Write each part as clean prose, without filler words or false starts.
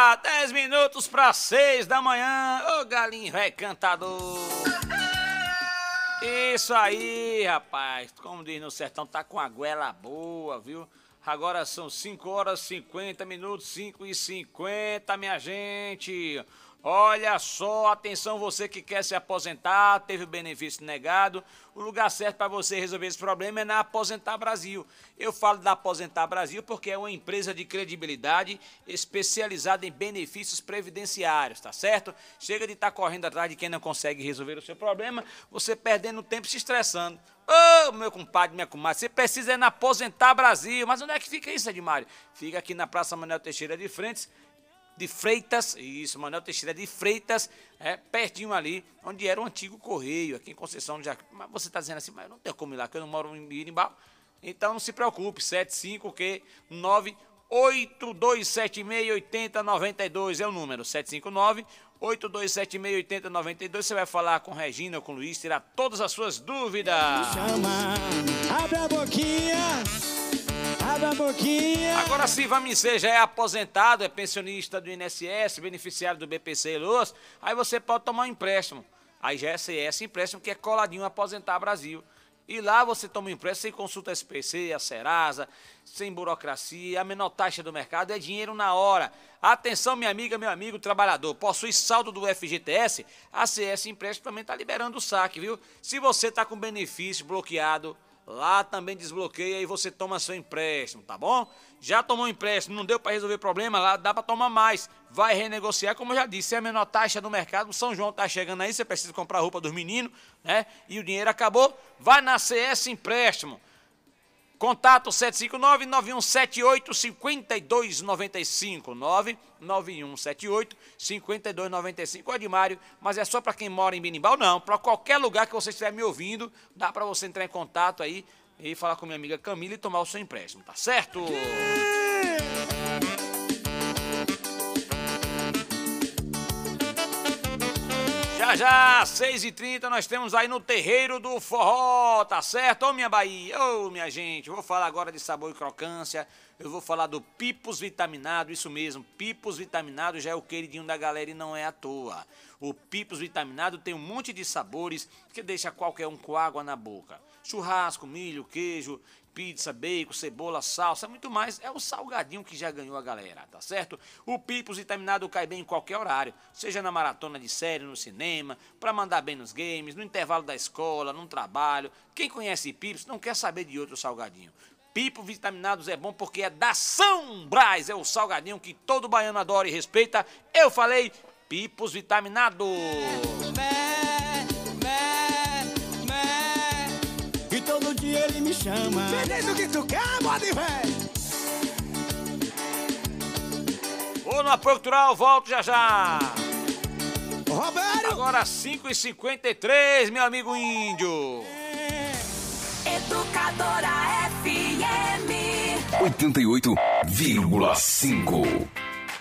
10 minutos para 6 da manhã, ô galinho velho cantador. Isso aí, rapaz, como diz no sertão, tá com a goela boa, viu? Agora são 5 horas e 50 minutos, 5h50, minha gente. Olha só, atenção você que quer se aposentar, teve o benefício negado, o lugar certo para você resolver esse problema é na Aposentar Brasil. Eu falo da Aposentar Brasil porque é uma empresa de credibilidade especializada em benefícios previdenciários, tá certo? Chega de estar correndo atrás de quem não consegue resolver o seu problema, você perdendo tempo se estressando. Ô, meu compadre, minha comadre, você precisa ir na Aposentar Brasil. Mas onde é que fica isso, Edmário? Fica aqui na Praça Manuel Teixeira de Freitas, isso, Manuel Teixeira de Freitas, pertinho ali, onde era o antigo Correio, aqui em Conceição do Jacuípe. Mas você está dizendo assim, mas eu não tenho como ir lá, que eu não moro em Birimbau. Então não se preocupe, 759-8276-8092 é o número, 759-8276-8092. Você vai falar com Regina ou com Luiz, tirar todas as suas dúvidas. Chama, abre a boquinha. Abre a boquinha. Agora sim, você já é aposentado, é pensionista do INSS, beneficiário do BPC e LOAS, aí você pode tomar um empréstimo. Aí já é CS empréstimo, que é coladinho Aposentar Brasil. E lá você toma um empréstimo sem consulta SPC, a Serasa, sem burocracia, a menor taxa do mercado, é dinheiro na hora. Atenção, minha amiga, meu amigo trabalhador, possui saldo do FGTS, a CS Empréstimo também está liberando o saque, viu? Se você está com benefício bloqueado, lá também desbloqueia e você toma seu empréstimo, tá bom? Já tomou um empréstimo, não deu para resolver problema, lá dá para tomar mais. Vai renegociar, como eu já disse, é a menor taxa do mercado. O São João tá chegando aí, você precisa comprar roupa dos meninos, né? E o dinheiro acabou, vai na CS Empréstimo. Contato 759-9178-5295, 99178-5295, Edmário, mas é só para quem mora em Birimbau? Não, para qualquer lugar que você estiver me ouvindo, dá para você entrar em contato aí e falar com minha amiga Camila e tomar o seu empréstimo, tá certo? Já, 6h30, nós temos aí no Terreiro do Forró, tá certo? Ô, minha Bahia, ô, minha gente, eu vou falar agora de sabor e crocância, eu vou falar do Pipos Vitaminado, isso mesmo, Pipos Vitaminado já é o queridinho da galera e não é à toa. O Pipos Vitaminado tem um monte de sabores que deixa qualquer um com água na boca. Churrasco, milho, queijo, pizza, bacon, cebola, salsa, muito mais. É o salgadinho que já ganhou a galera, tá certo? O Pipos Vitaminado cai bem em qualquer horário, seja na maratona de série, no cinema, pra mandar bem nos games, no intervalo da escola, no trabalho. Quem conhece Pipos não quer saber de outro salgadinho. Pipos Vitaminados é bom porque é da São Brás, é o salgadinho que todo baiano adora e respeita. Eu falei Pipos Vitaminado. E todo dia ele me chama. Me diz o que tu quer, bode velho. Vou no apoio cultural, volto já. Roberto. Agora 5h53, meu amigo índio. Educadora FM 88,5.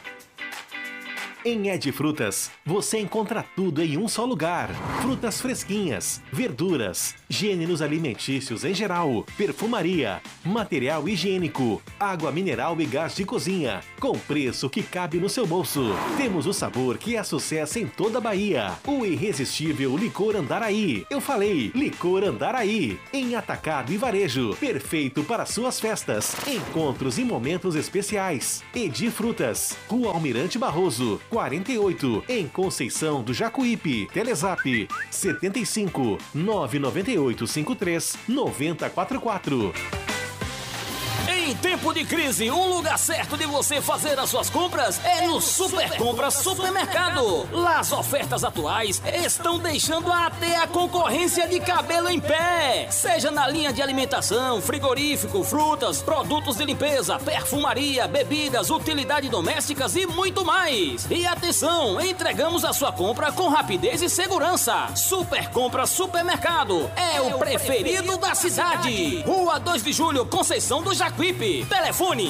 Em Ed Frutas, você encontra tudo em um só lugar. Frutas fresquinhas, verduras, gêneros alimentícios em geral, perfumaria, material higiênico, água mineral e gás de cozinha, com preço que cabe no seu bolso. Temos o sabor que é sucesso em toda a Bahia. O irresistível Licor Andaraí. Eu falei, Licor Andaraí. Em atacado e varejo. Perfeito para suas festas, encontros e momentos especiais. Edi Frutas, Rua Almirante Barroso, 48, em Conceição do Jacuípe. Telezap 75 998 53 9044. Em tempo de crise, o lugar certo de você fazer as suas compras é no Super Compras Supermercado. Lá as ofertas atuais estão deixando até a concorrência de cabelo em pé. Seja na linha de alimentação, frigorífico, frutas, produtos de limpeza, perfumaria, bebidas, utilidades domésticas e muito mais. E atenção, entregamos a sua compra com rapidez e segurança. Super Compras Supermercado é o preferido da cidade. Rua 2 de Julho, Conceição do Jacuípe. Telefone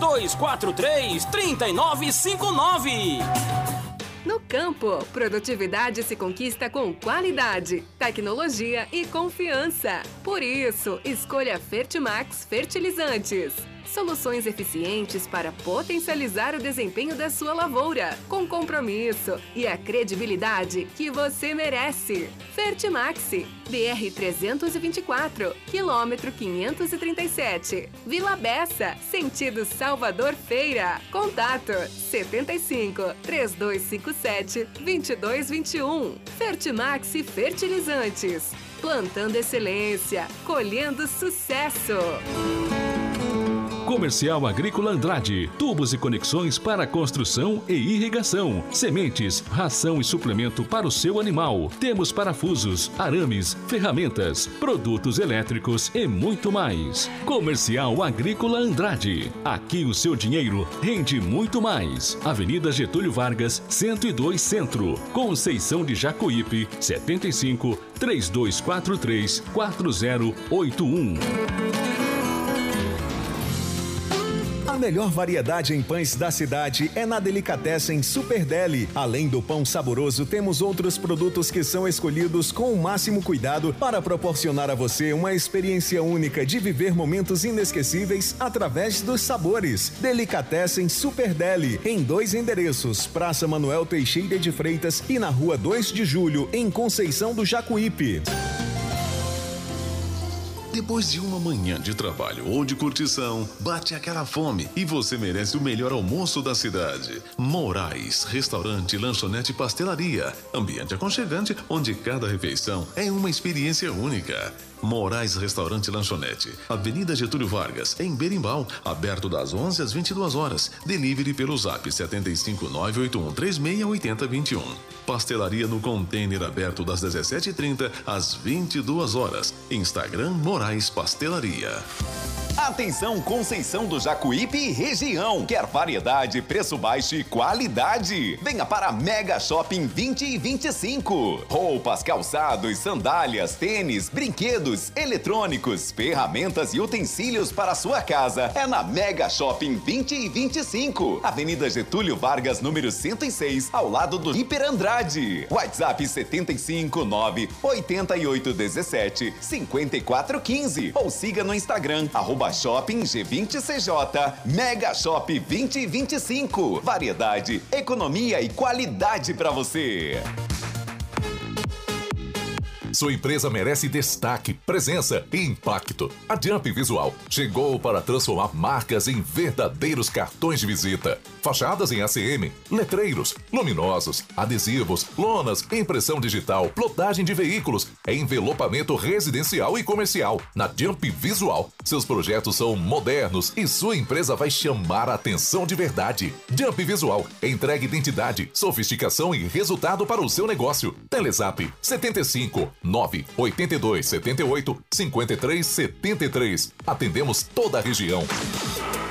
3243-3959. No campo, produtividade se conquista com qualidade, tecnologia e confiança. Por isso, escolha Fertimax Fertilizantes. Soluções eficientes para potencializar o desempenho da sua lavoura, com compromisso e a credibilidade que você merece. Fertimaxi, BR-324, quilômetro 537, Vila Bessa, sentido Salvador Feira. Contato 75 3257 2221. Fertimaxi Fertilizantes. Plantando excelência, colhendo sucesso. Comercial Agrícola Andrade, tubos e conexões para construção e irrigação, sementes, ração e suplemento para o seu animal. Temos parafusos, arames, ferramentas, produtos elétricos e muito mais. Comercial Agrícola Andrade, aqui o seu dinheiro rende muito mais. Avenida Getúlio Vargas, 102 Centro, Conceição de Jacuípe, 75 3243 4081. A melhor variedade em pães da cidade é na Delicatessen Super Deli. Além do pão saboroso, temos outros produtos que são escolhidos com o máximo cuidado para proporcionar a você uma experiência única de viver momentos inesquecíveis através dos sabores. Delicatessen Super Deli, em 2 endereços, Praça Manuel Teixeira de Freitas e na Rua 2 de Julho, em Conceição do Jacuípe. Depois de uma manhã de trabalho ou de curtição, bate aquela fome e você merece o melhor almoço da cidade. Moraes, restaurante, lanchonete e pastelaria. Ambiente aconchegante, onde cada refeição é uma experiência única. Moraes Restaurante e Lanchonete, Avenida Getúlio Vargas, em Berimbau, aberto das 11 às 22 horas. Delivery pelo Zap 75981368021. Pastelaria no container aberto das 17h30 às 22 horas. Instagram Moraes Pastelaria. Atenção, Conceição do Jacuípe e região. Quer variedade, preço baixo e qualidade? Venha para Mega Shopping 20 e 25. Roupas, calçados, sandálias, tênis, brinquedos, eletrônicos, ferramentas e utensílios para a sua casa. É na Mega Shopping 20 e 25. Avenida Getúlio Vargas, número 106, ao lado do Hiper Andrade. WhatsApp 759 8817 5415 ou siga no Instagram @Shopping G20CJ. Mega Shop 2025. Variedade, economia e qualidade para você. Sua empresa merece destaque, presença e impacto. A Jump Visual chegou para transformar marcas em verdadeiros cartões de visita. Fachadas em ACM, letreiros, luminosos, adesivos, lonas, impressão digital, plotagem de veículos, envelopamento residencial e comercial. Na Jump Visual, seus projetos são modernos e sua empresa vai chamar a atenção de verdade. Jump Visual entrega identidade, sofisticação e resultado para o seu negócio. Telezap 75 982 78 53 73. Atendemos toda a região.